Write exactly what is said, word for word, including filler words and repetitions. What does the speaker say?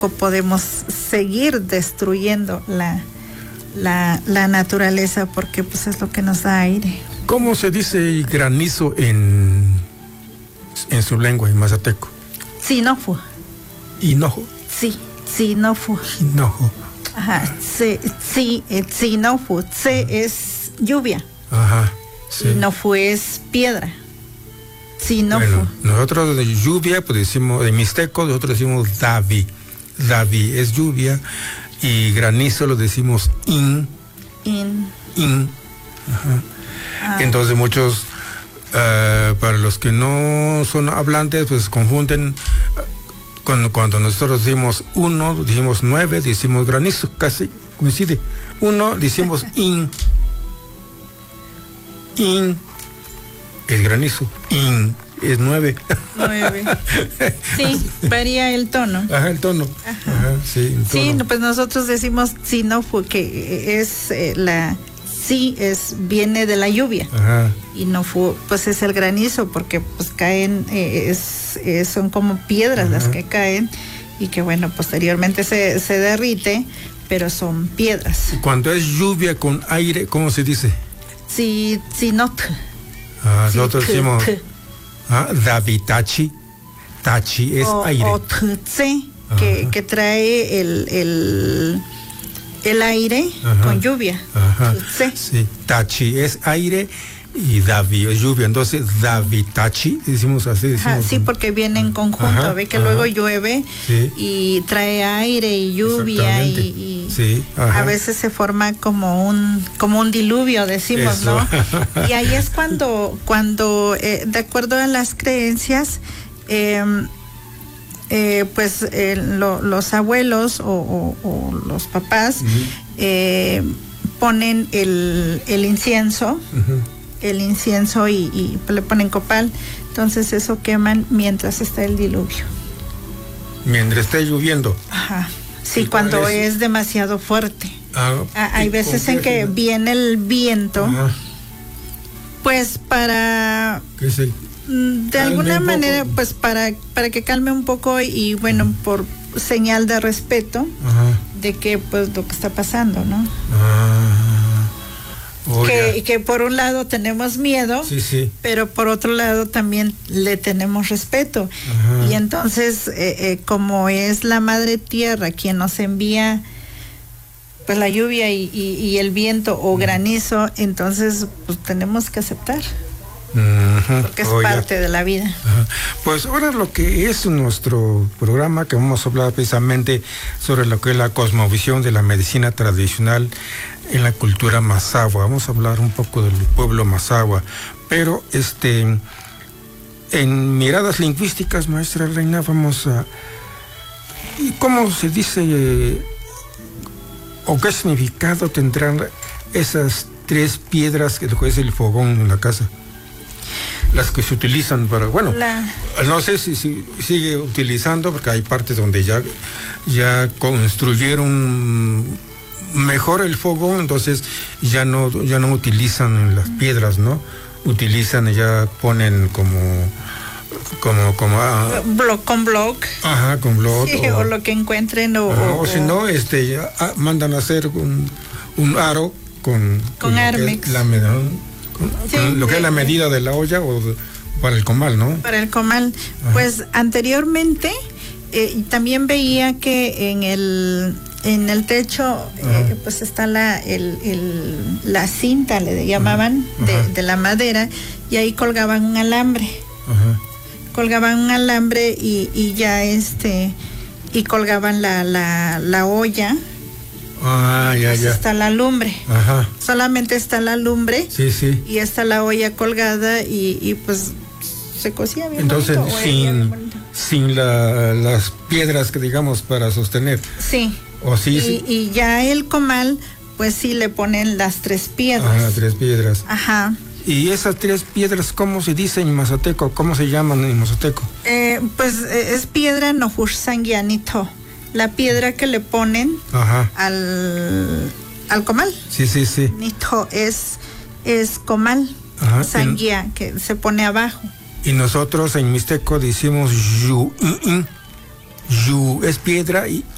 podemos seguir destruyendo la, la, la naturaleza, porque pues es lo que nos da aire. ¿Cómo se dice granizo en, en su lengua, en mazateco? Sinofu. Hinojo. Sí, sinofu. Hinojo. Ajá, sí, sí, sinofu. Se es lluvia. Ajá, sí. Hinofu es piedra. Sinofu. Bueno, nosotros de lluvia, pues decimos, de mixteco, nosotros decimos davi. Davi es lluvia, y granizo lo decimos in. In. In. Ajá. Ah. Entonces muchos, uh, para los que no son hablantes, pues confunden. Cuando, cuando nosotros decimos uno, decimos nueve, decimos granizo, casi coincide. Uno, decimos in. In es granizo. In es nueve. Nueve. Sí, varía el tono. Ajá, el tono. Ajá. Ajá, sí, el tono. Sí, pues nosotros decimos sinofu, que es eh, la... Sí, es, viene de la lluvia. Ajá. Y no fue, pues es el granizo, porque pues caen, eh, es, eh, son como piedras. Ajá. Las que caen, y que bueno, posteriormente se, se derrite, pero son piedras. Cuando es lluvia con aire, ¿cómo se dice? Sí, sí, no. Ah, nosotros sí, decimos ah, Davitachi. Tachi es o, aire. O tse, que, que trae el, el el aire. Ajá. Con lluvia. Ajá. Sí, tachi es aire y davi es lluvia. Entonces, davitachi, decimos así. Decimos. Ajá, sí, porque viene en conjunto. Ajá. Ve que ajá. Luego llueve, sí. Y trae aire y lluvia y, y sí. A veces se forma como un como un diluvio, decimos. Eso. ¿No? Y ahí es cuando, cuando eh, de acuerdo a las creencias, eh, Eh, pues eh, lo, los abuelos o, o, o los papás uh-huh. eh, ponen el, el incienso, uh-huh. el incienso y, y le ponen copal, entonces eso queman mientras está el diluvio. Mientras esté lloviendo. Ajá. Sí, cuando es? es demasiado fuerte. Ah, ah, hay veces en que viene el viento, uh-huh. pues para... ¿Qué es el? De alguna manera, pues para, para que calme un poco y bueno, uh-huh. por señal de respeto, uh-huh. de que pues lo que está pasando, ¿no? Uh, oh, que, que por un lado tenemos miedo, sí, sí. Pero por otro lado también le tenemos respeto. Uh-huh. Y entonces, eh, eh, como es la Madre Tierra quien nos envía pues la lluvia y, y, y el viento o uh-huh. granizo, entonces pues tenemos que aceptar. Uh-huh. Porque es oh, parte ya. De la vida. Uh-huh. Pues ahora lo que es nuestro programa, que vamos a hablar precisamente sobre lo que es la cosmovisión de la medicina tradicional en la cultura mazahua. Vamos a hablar un poco del pueblo mazahua, pero este en miradas lingüísticas, maestra Reina, vamos a ¿cómo se dice eh, o qué significado tendrán esas tres piedras que es el fogón en la casa? Las que se utilizan para, bueno, la... no sé si, si sigue utilizando, porque hay partes donde ya, ya construyeron mejor el fogón, entonces ya no, ya no utilizan las piedras, ¿no? Utilizan, ya ponen como, como, como ah, Block, con block. Ajá, con block. Sí, o, o lo que encuentren, o, o, o si no, este, ya, ah, mandan a hacer un, un aro con, con, con Armex. La medón. Sí, lo que sí. Es la medida de la olla o de, para el comal, ¿no? Para el comal. Ajá. Pues anteriormente eh, también veía que en el en el techo eh, pues está la el, el la cinta, le llamaban, de, de la madera, y ahí colgaban un alambre. Ajá. Colgaban un alambre y, y ya este y colgaban la la, la olla. Ah, ya, pues ya. Está la lumbre. Ajá. Solamente está la lumbre. Sí, sí. Y está la olla colgada y, y pues se cocía bien. Entonces, bonito, sin, bonito. sin la, las piedras que digamos para sostener. Sí. O sí, y, sí. Y ya el comal, pues sí le ponen las tres piedras. Ah, tres piedras. Ajá. ¿Y esas tres piedras cómo se dice en mazateco? ¿Cómo se llaman en mazateco? Eh, pues eh, es piedra nohushsangianito. La piedra que le ponen Ajá. al al comal. Sí, sí, sí. Nito es, es comal. Ajá. Sanguía, en... que se pone abajo. Y nosotros en mixteco decimos yu, in, in. Yu es piedra y